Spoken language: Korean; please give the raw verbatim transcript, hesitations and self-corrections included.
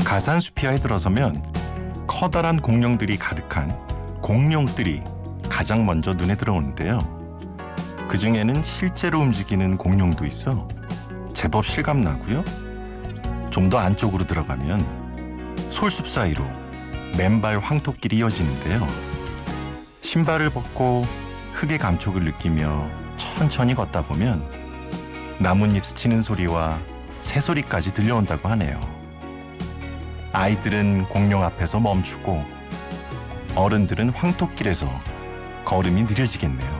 가산숲이야에 들어서면 커다란 공룡들이 가득한 공룡들이 가장 먼저 눈에 들어오는데요. 그 중에는 실제로 움직이는 공룡도 있어 제법 실감나고요. 좀 더 안쪽으로 들어가면 솔숲 사이로 맨발 황토길이 이어지는데요. 신발을 벗고 흙의 감촉을 느끼며 천천히 걷다 보면 나뭇잎 스치는 소리와 새소리까지 들려온다고 하네요. 아이들은 공룡 앞에서 멈추고 어른들은 황토길에서 걸음이 느려지겠네요.